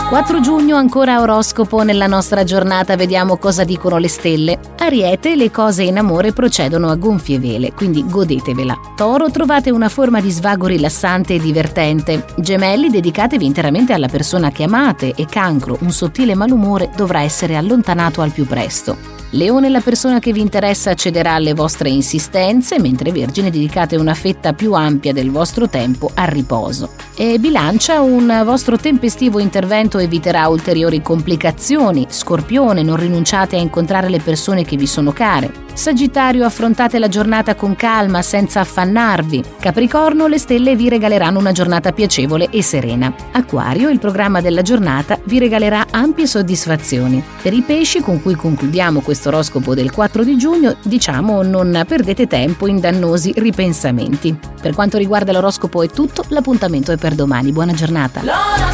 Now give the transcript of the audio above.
4 giugno, ancora oroscopo. Nella nostra giornata vediamo cosa dicono le stelle. Ariete, le cose in amore procedono a gonfie vele, quindi godetevela. Toro, trovate una forma di svago rilassante e divertente. Gemelli, dedicatevi interamente alla persona che amate. E Cancro, un sottile malumore dovrà essere allontanato al più presto. Leone, la persona che vi interessa cederà alle vostre insistenze, mentre Vergine, dedicate una fetta più ampia del vostro tempo al riposo. E Bilancia, un vostro tempestivo intervento eviterà ulteriori complicazioni. Scorpione, non rinunciate a incontrare le persone che vi sono care. Sagittario, affrontate la giornata con calma senza affannarvi. Capricorno, le stelle vi regaleranno una giornata piacevole e serena. Acquario, il programma della giornata vi regalerà ampie soddisfazioni. Per i pesci, con cui concludiamo questo oroscopo del 4 di giugno, diciamo non perdete tempo in dannosi ripensamenti. Per quanto riguarda l'oroscopo è tutto, l'appuntamento è per domani. Buona giornata.